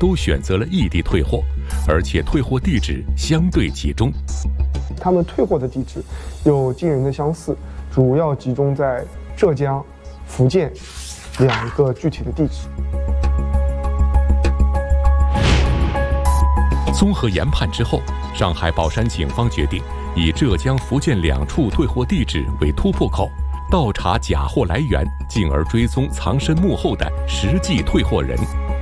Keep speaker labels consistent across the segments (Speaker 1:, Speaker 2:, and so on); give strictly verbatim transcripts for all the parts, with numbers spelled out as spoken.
Speaker 1: 都选择了异地退货，而且退货地址相对集中。
Speaker 2: 他们退货的地址有惊人的相似，主要集中在浙江、福建两个具体的地址。
Speaker 1: 综合研判之后，上海宝山警方决定以浙江、福建两处退货地址为突破口，倒查假货来源，进而追踪藏身幕后的实际退货人。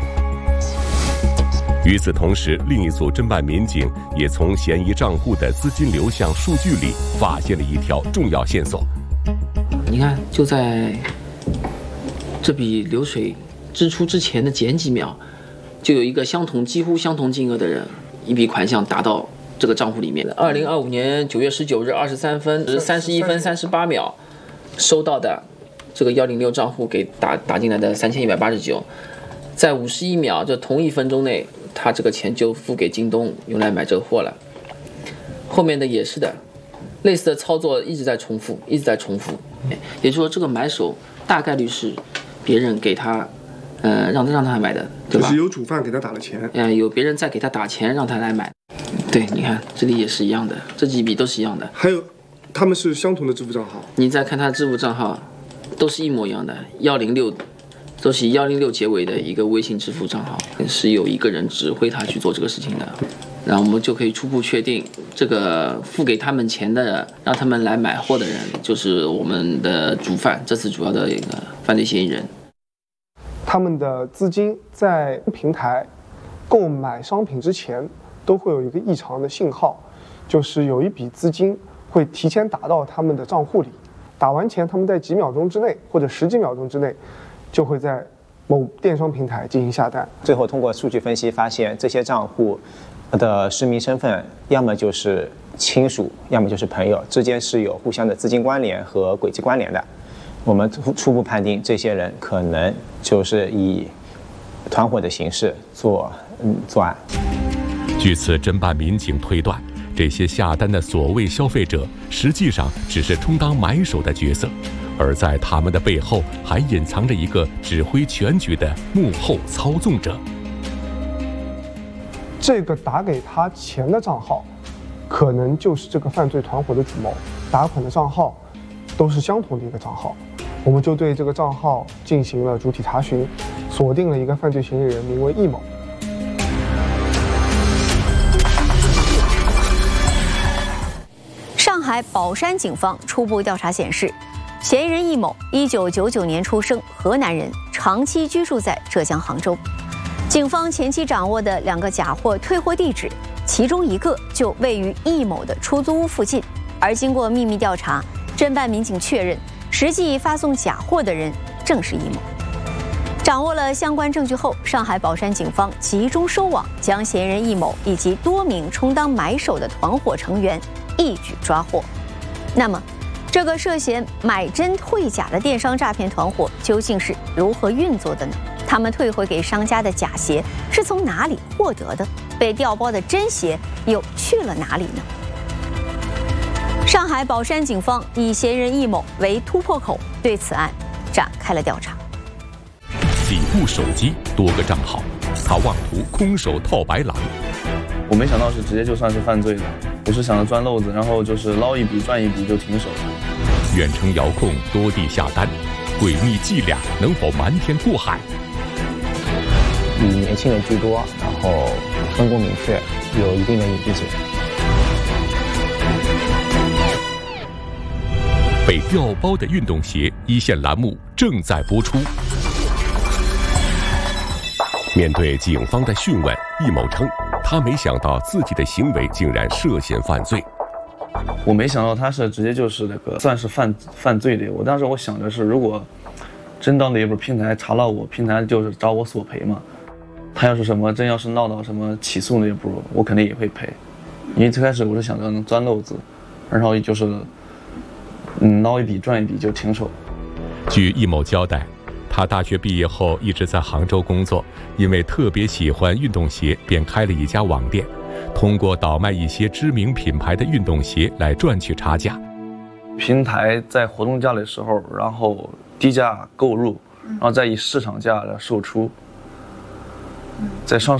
Speaker 1: 与此同时，另一组侦办民警也从嫌疑账户的资金流向数据里发现了一条重要线索。
Speaker 3: 你看，就在这笔流水支出之前的前几秒，就有一个相同、几乎相同金额的人，一笔款项打到这个账户里面的。二零二五年九月十九日二十三分三十一分三十八秒，收到的这个幺零六账户给打打进来的三千一百八十九，在五十一秒这同一分钟内，他这个钱就付给京东，用来买这个货了。后面的也是的，类似的操作一直在重复，一直在重复。也就是说，这个买手大概率是别人给他。呃，让他让他买的，对吧？
Speaker 2: 就是有主犯给他打了钱，
Speaker 3: 呃，有别人再给他打钱，让他来买。对，你看这里也是一样的，这几笔都是一样的。
Speaker 2: 还有，他们是相同的支付账号。
Speaker 3: 你再看他支付账号，都是一模一样的，幺零六，都是以幺零六结尾的一个微信支付账号，是有一个人指挥他去做这个事情的。然后我们就可以初步确定，这个付给他们钱的，让他们来买货的人，就是我们的主犯，这次主要的一个犯罪嫌疑人。
Speaker 2: 他们的资金在平台购买商品之前都会有一个异常的信号，就是有一笔资金会提前打到他们的账户里，打完钱他们在几秒钟之内或者十几秒钟之内就会在某电商平台进行下单。
Speaker 4: 最后通过数据分析发现，这些账户的实名身份要么就是亲属，要么就是朋友，之间是有互相的资金关联和轨迹关联的。我们初步判定，这些人可能就是以团伙的形式做嗯作案。
Speaker 1: 据此，侦办民警推断，这些下单的所谓消费者，实际上只是充当买手的角色，而在他们的背后，还隐藏着一个指挥全局的幕后操纵者。
Speaker 2: 这个打给他钱的账号，可能就是这个犯罪团伙的主谋，打款的账号都是相同的一个账号。我们就对这个账号进行了主体查询，锁定了一个犯罪嫌疑人，名为易某。
Speaker 5: 上海宝山警方初步调查显示，嫌疑人易某，一九九九年出生，河南人，长期居住在浙江杭州。警方前期掌握的两个假货退货地址，其中一个就位于易某的出租屋附近，而经过秘密调查，侦办民警确认，实际发送假货的人正是易某。掌握了相关证据后，上海宝山警方集中收网，将嫌疑人易某以及多名充当买手的团伙成员一举抓获。那么，这个涉嫌买真退假的电商诈骗团伙究竟是如何运作的呢？他们退回给商家的假鞋是从哪里获得的？被调包的真鞋又去了哪里呢？上海宝山警方以嫌疑人易某为突破口，对此案展开了调查。
Speaker 1: 几部手机，多个账号，他妄图空手套白狼。
Speaker 6: 我没想到是直接就算是犯罪的，我是想着钻漏子，然后就是捞一笔赚一笔就停手。
Speaker 1: 远程遥控，多地下单，诡秘伎俩能否瞒天过海？
Speaker 4: 以年轻人居多，然后分工明确，有一定的隐蔽性。
Speaker 1: 被调包的运动鞋一线栏目正在播出。面对警方的讯问，易某称他没想到自己的行为竟然涉嫌犯罪。
Speaker 6: 我没想到他是直接就是那个算是犯犯罪的。我当时我想着是，如果真到那部平台查到我，平台就是找我索赔嘛。他要是什么真要是闹到什么起诉那一步，我肯定也会赔。因为最开始我是想着能钻漏子，然后就是嗯捞一笔赚一笔就停手。
Speaker 1: 据易某交代，他大学毕业后一直在杭州工作，因为特别喜欢运动鞋，便开了一家网店，通过倒卖一些知名品牌的运动鞋来赚取差价。
Speaker 6: 平台在活动价的时候，然后低价购入，然后再以市场价来售出，在上